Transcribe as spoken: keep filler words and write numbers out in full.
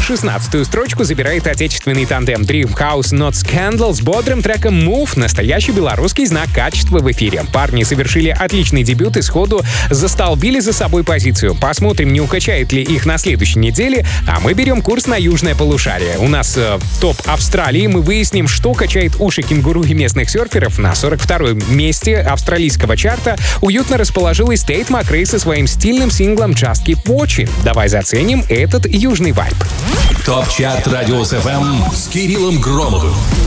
шестнадцатую строчку забирает отечественный тандем Dream House Not Scandal с бодрым треком Move. Настоящий белорусский знак качества в эфире. Парни совершили отличный дебют и сходу застолбили за собой позицию. Посмотрим, не укачает ли их на следующей неделе, а мы берем курс на южное полушарие. У нас э, топ Австралии. Мы выясним, что качает уши кенгуру и местных серферов. На сорок втором месте австралийского чарта уютно расположилась Тейт Макрей со своим стильным синглом Just Keep Watching. Давай заценим этот южный вайб. ТОП-чарт Радиус эф эм с Кириллом Громовым.